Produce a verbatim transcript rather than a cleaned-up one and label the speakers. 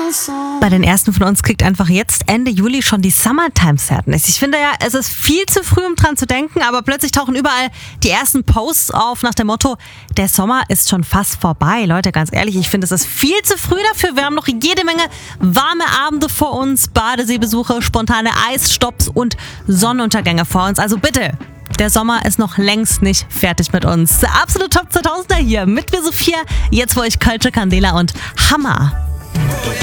Speaker 1: Bei den ersten von uns kriegt einfach jetzt Ende Juli schon die Summertime Sadness. Ich finde ja, es ist viel zu früh, um dran zu denken, aber plötzlich tauchen überall die ersten Posts auf nach dem Motto, der Sommer ist schon fast vorbei. Leute, ganz ehrlich, ich finde, es ist viel zu früh dafür. Wir haben noch jede Menge warme Abende vor uns, Badeseebesuche, spontane Eisstopps und Sonnenuntergänge vor uns. Also bitte, der Sommer ist noch längst nicht fertig mit uns. Der absolute Top zweitausender hier mit mir Sophia. Jetzt für euch Kölsche Candela und Hammer.